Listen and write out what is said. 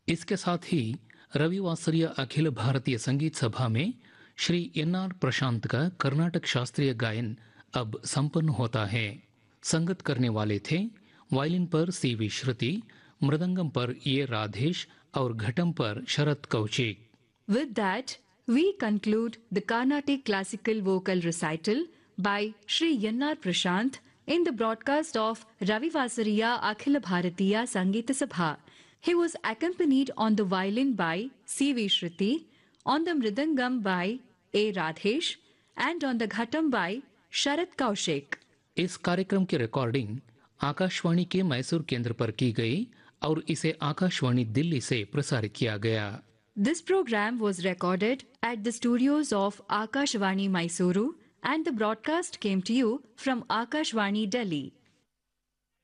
इसके साथ ही रविवासरीय अखिल भारतीय संगीत सभा में श्री एन.आर. प्रशांत का कर्नाटक शास्त्रीय गायन अब संपन्न होता है। संगत करने वाले थे वायलिन पर सी.वी. श्रुति, मृदंगम पर ए. राधेश और घटम पर शरद Kaushik. With that, we conclude the Carnatic Classical Vocal Recital by Sri N.R. Prashant in the broadcast of Ravi Vasariya Akhila Bharatiya Sangeeta Sabha. He was accompanied on the violin by C.V. Shruti, on the mridangam by A. Radhesh, and on the ghatam by Sharad Kaushik. इस कार्यक्रम की recording Akashvani के मैसूर केंद्र पर की गई और इसे आकाशवाणी दिल्ली से प्रसारित किया गया। This program was recorded at the studios of Akashvani Mysuru and the broadcast came to you from Akashvani Delhi.